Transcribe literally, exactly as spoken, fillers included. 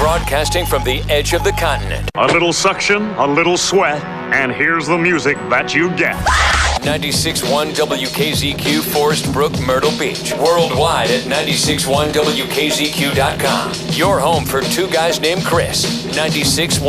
Broadcasting from the edge of the continent. A little suction, a little sweat, and here's the music that you get. ninety-six point one W K Z Q, Forest Brook, Myrtle Beach. Worldwide at ninety-six point one W K Z Q dot com. Your home for two guys named Chris. ninety-six point one